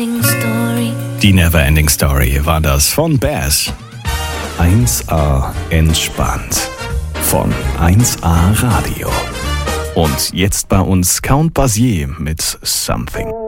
Die Neverending Story war das von Bass. 1A entspannt von 1A Radio. Und jetzt bei uns Count Basie mit Something.